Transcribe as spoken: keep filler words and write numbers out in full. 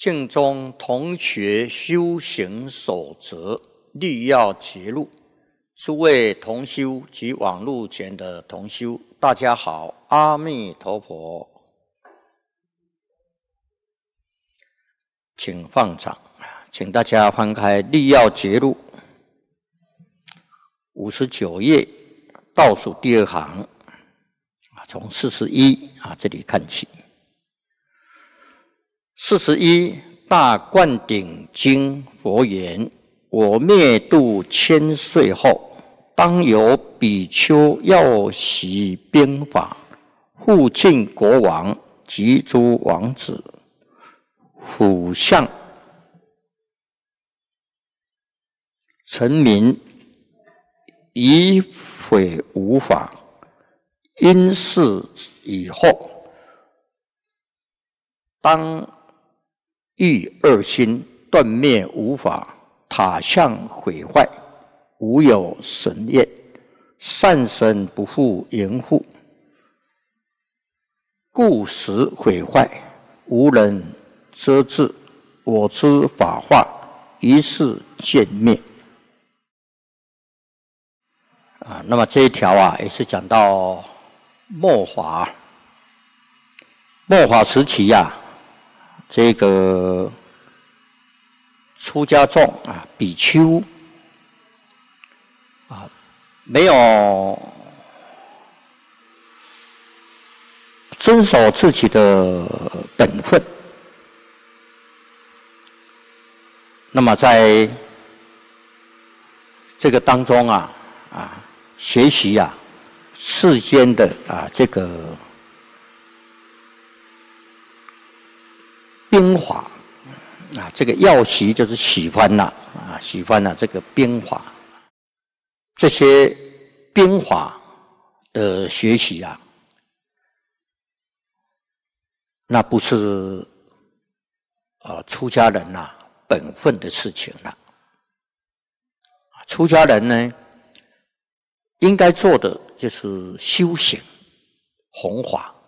净宗同学修行守则律要节录，诸位同修及网络前的同修，大家好，阿弥陀佛，请放掌，请大家翻开律要节录五十九页倒数第二行，从四十一啊这里看起。四十一大灌顶经佛言：我灭度千岁后，当有比丘要习兵法，护晋国王及诸王子，辅相臣民，以毁无法。因事以后，当欲二心，断灭无法，塔相毁坏，无有神验，善神不复言护，故时毁坏，无人遮治。我之法化，于是见灭。啊，那么这一条啊，也是讲到末法，末法时期呀、啊。这个出家众啊，比丘啊，没有遵守自己的本分，那么在这个当中啊啊，学习啊世间的啊这个兵法啊，这个要习就是喜欢呐啊，喜欢呐这个兵法，这些兵法的学习啊，那不是啊出家人呐、啊、本分的事情了。出家人呢，应该做的就是修行弘法。